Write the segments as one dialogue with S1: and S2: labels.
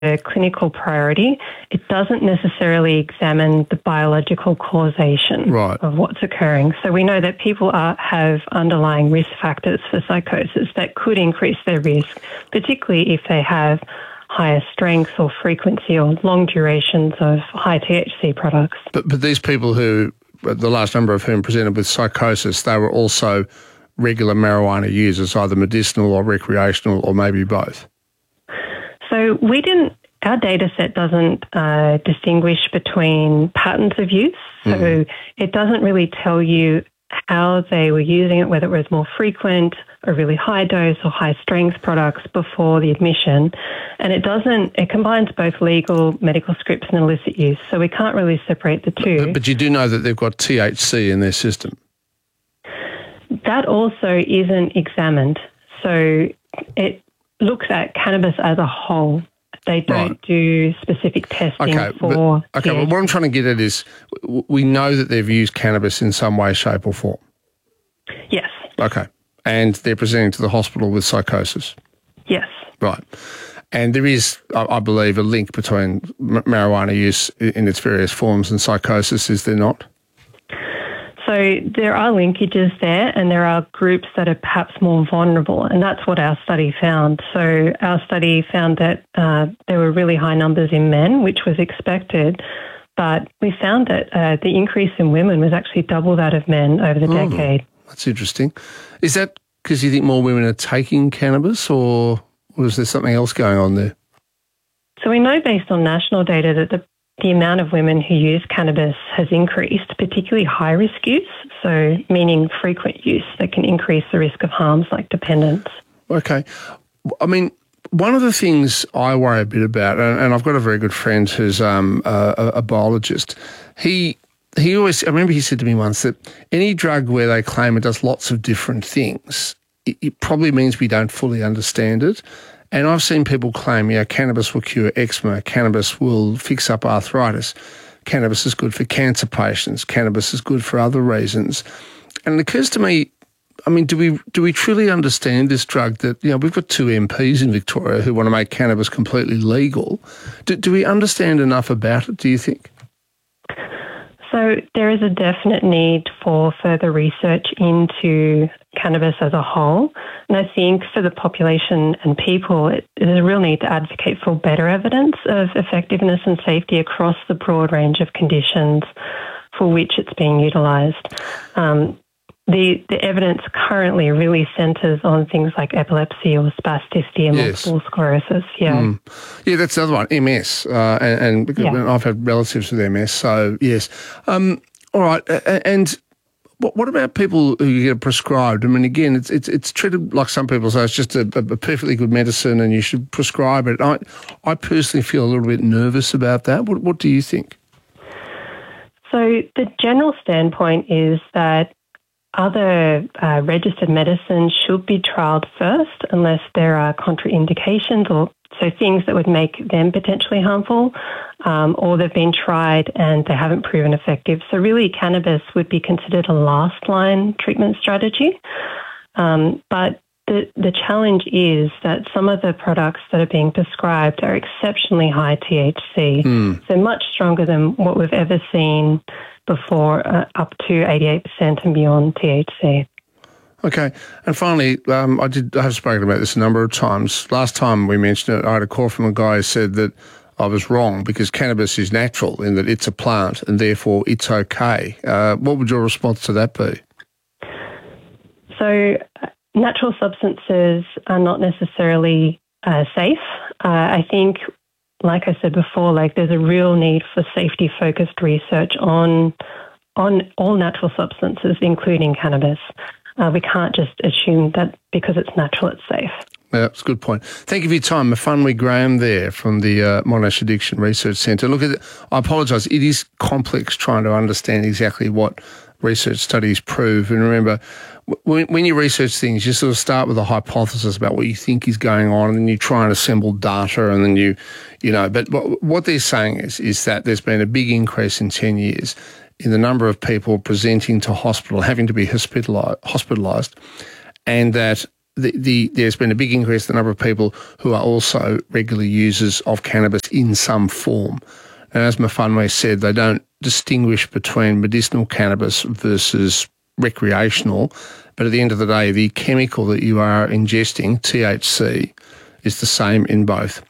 S1: a clinical priority, it doesn't necessarily examine the biological causation of what's occurring. So we know that people have underlying risk factors for psychosis that could increase their risk, particularly if they have higher strength or frequency or long durations of high THC products.
S2: But these people who, the large number of whom presented with psychosis, they were also regular marijuana users, either medicinal or recreational or maybe both?
S1: So our data set doesn't distinguish between patterns of use. So it doesn't really tell you how they were using it, whether it was more frequent or really high dose or high strength products before the admission. And it combines both legal medical scripts and illicit use. So we can't really separate the two.
S2: But you do know that they've got THC in their system.
S1: That also isn't examined. So it looks at cannabis as a whole. They don't do specific testing for THC.
S2: But what I'm trying to get at is we know that they've used cannabis in some way, shape or form.
S1: Yes.
S2: Okay. And they're presenting to the hospital with psychosis.
S1: Yes.
S2: Right. And there is, I believe, a link between marijuana use in its various forms and psychosis, is there not?
S1: So there are linkages there, and there are groups that are perhaps more vulnerable, and that's what our study found. So our study found that there were really high numbers in men, which was expected, but we found that the increase in women was actually double that of men over the decade.
S2: That's interesting. Is that because you think more women are taking cannabis, or is there something else going on there?
S1: So we know based on national data that the amount of women who use cannabis has increased, particularly high-risk use, so meaning frequent use that can increase the risk of harms like dependence. Okay.
S2: I mean, one of the things I worry a bit about, and I've got a very good friend who's a biologist, I remember he said to me once that any drug where they claim it does lots of different things, it probably means we don't fully understand it. And I've seen people claim, cannabis will cure eczema, cannabis will fix up arthritis, cannabis is good for cancer patients, cannabis is good for other reasons. And it occurs to me, I mean, do we truly understand this drug that, we've got 2 MPs in Victoria who want to make cannabis completely legal. Do we understand enough about it, do you think?
S1: So there is a definite need for further research into cannabis as a whole. And I think for the population and people, there's a real need to advocate for better evidence of effectiveness and safety across the broad range of conditions for which it's being utilised. The evidence currently really centres on things like epilepsy or spasticity and multiple sclerosis. Yeah,
S2: that's the other one, MS, and I've had relatives with MS. So yes, all right. And what about people who get prescribed? I mean, again, it's treated like some people say it's just a perfectly good medicine and you should prescribe it. I personally feel a little bit nervous about that. What do you think?
S1: So the general standpoint is that other registered medicines should be trialled first unless there are contraindications or so things that would make them potentially harmful, or they've been tried and they haven't proven effective. So really cannabis would be considered a last-line treatment strategy. But the challenge is that some of the products that are being prescribed are exceptionally high THC, so much stronger than what we've ever seen before, up to 88% and beyond THC.
S2: Okay. And finally, I have spoken about this a number of times. Last time we mentioned it, I had a call from a guy who said that I was wrong because cannabis is natural in that it's a plant and therefore it's okay. What would your response to that be?
S1: So natural substances are not necessarily safe. I think, like I said before, there's a real need for safety-focused research on all natural substances, including cannabis. We can't just assume that because it's natural, it's safe.
S2: Yeah, that's a good point. Thank you for your time. Myfanwy Graham there from the Monash Addiction Research Centre. Look, I apologise, it is complex trying to understand exactly what research studies prove. And remember, when you research things, you sort of start with a hypothesis about what you think is going on, and then you try and assemble data, and then but what they're saying is that there's been a big increase in 10 years in the number of people presenting to hospital, having to be hospitalised, and that there's been a big increase in the number of people who are also regular users of cannabis in some form. And as Mufwangwa said, they don't distinguish between medicinal cannabis versus recreational, but at the end of the day, the chemical that you are ingesting, THC, is the same in both.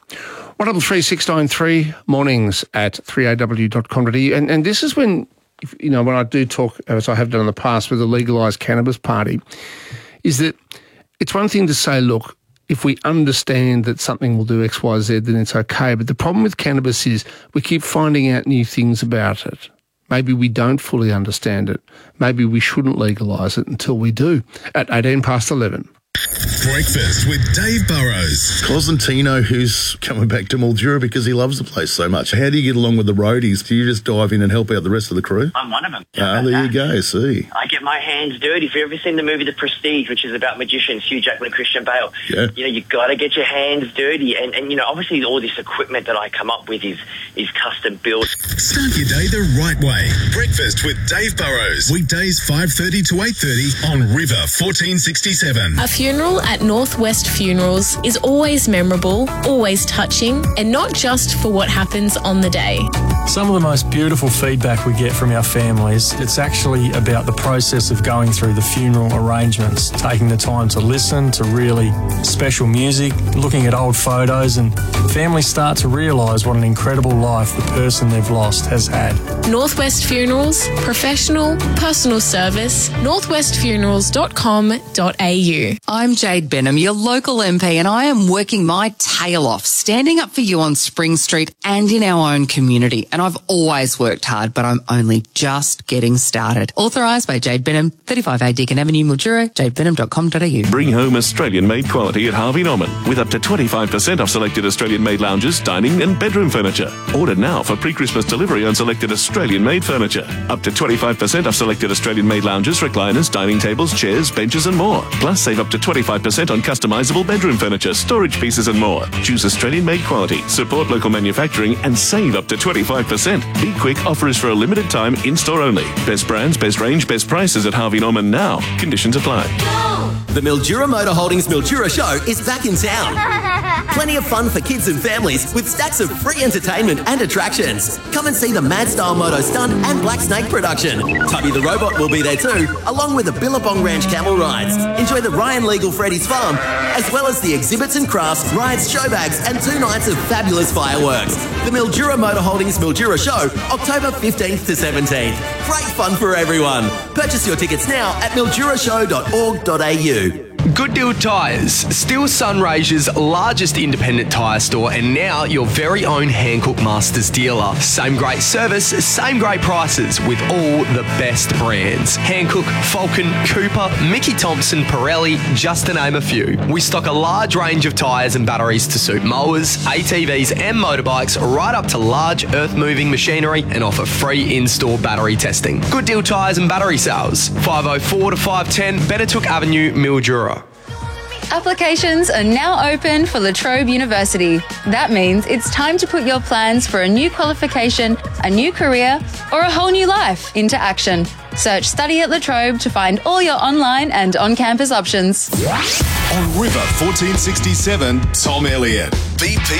S2: 133 mornings at 3aw.com.au. And this is when, when I do talk, as I have done in the past with the legalised cannabis party, is that it's one thing to say, look, if we understand that something will do X, Y, Z, then it's okay. But the problem with cannabis is we keep finding out new things about it. Maybe we don't fully understand it. Maybe we shouldn't legalise it until we do. At 11:11.
S3: Breakfast with Dave Burrows. Cosentino, who's coming back to Mildura because he loves the place so much. How do you get along with the roadies? Do you just dive in and help out the rest of the crew?
S4: I'm one of them.
S3: There you go, see.
S4: I get my hands dirty. If you've ever seen the movie The Prestige, which is about magicians, Hugh Jackman and Christian Bale, you got to get your hands dirty. And obviously all this equipment that I come up with is custom built.
S3: Start your day the right way. Breakfast with Dave Burrows. Weekdays 5:30 to 8:30 on River 1467.
S5: A funeral at Northwest Funerals is always memorable, always touching, and not just for what happens on the day.
S6: Some of the most beautiful feedback we get from our families, it's actually about the process of going through the funeral arrangements, taking the time to listen to really special music, looking at old photos, and families start to realise what an incredible life the person they've lost has had.
S5: Northwest Funerals, professional, personal service, northwestfunerals.com.au.
S7: I'm Jade Benham, your local MP, and I am working my tail off, standing up for you on Spring Street and in our own community. And I've always worked hard, but I'm only just getting started. Authorised by Jade Benham, 35A Deakin Avenue, Mildura, jadebenham.com.au.
S8: Bring home Australian-made quality at Harvey Norman with up to 25% off selected Australian-made lounges, dining and bedroom furniture. Order now for pre-Christmas delivery on selected Australian-made furniture. Up to 25% off selected Australian-made lounges, recliners, dining tables, chairs, benches and more. Plus, save up to 25% on customisable bedroom furniture, storage pieces and more. Choose Australian-made quality, support local manufacturing and save up to 25%. Be quick, offer is for a limited time, in-store only. Best brands, best range, best prices at Harvey Norman now. Conditions apply.
S9: The Mildura Motor Holdings Mildura Show is back in town. Plenty of fun for kids and families with stacks of free entertainment and attractions. Come and see the Mad Style Moto Stunt and Black Snake production. Tubby the Robot will be there too, along with the Billabong Ranch camel rides. Enjoy the Ryan Legal Freddy's Farm, as well as the exhibits and crafts, rides, show bags, and 2 nights of fabulous fireworks. The Mildura Motor Holdings Mildura Show, October 15th to 17th. Great fun for everyone. Purchase your tickets now at mildurashow.org.au.
S10: Good Deal Tyres, still Sunraysia's largest independent tyre store and now your very own Hankook Masters dealer. Same great service, same great prices with all the best brands. Hankook, Falcon, Cooper, Mickey Thompson, Pirelli, just to name a few. We stock a large range of tyres and batteries to suit mowers, ATVs and motorbikes right up to large earth-moving machinery and offer free in-store battery testing. Good Deal Tyres and Battery Sales, 504 to 510 Bettertook Avenue, Mildura.
S11: Applications are now open for La Trobe University. That means it's time to put your plans for a new qualification, a new career, or a whole new life into action. Search Study at La Trobe to find all your online and on-campus options.
S3: On River 1467, Tom Elliott, BP